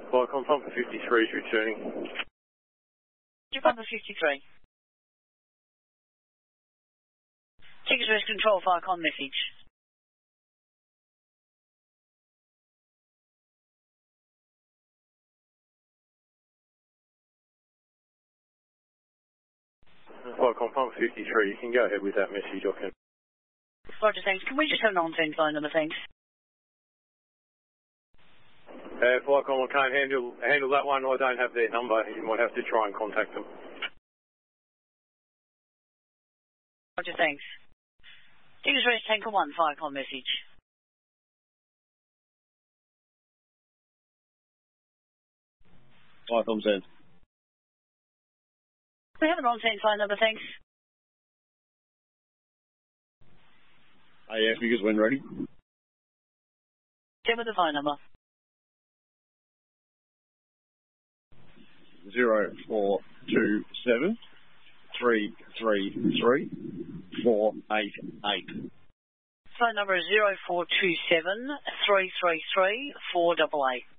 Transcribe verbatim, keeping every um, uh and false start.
Flight confirm for fifty-three is returning. Confirm for fifty-three. Tickets Rest Control, Firecon message. Flight confirm for fifty-three, you can go ahead with that message, okay. Roger, thanks. Can we just have an on-scene phone number, thanks? Uh, Flightcom, I can't handle, handle that one. I don't have their number. You might have to try and contact them. Roger, thanks. Tickets Rest Tanker one, Firecon message. Firecom send. We have an on-scene phone number, thanks. A F, because when ready. Tell me the phone number. Zero four two seven three three three four eight eight. Phone number is zero four two seven three three three four eight eight.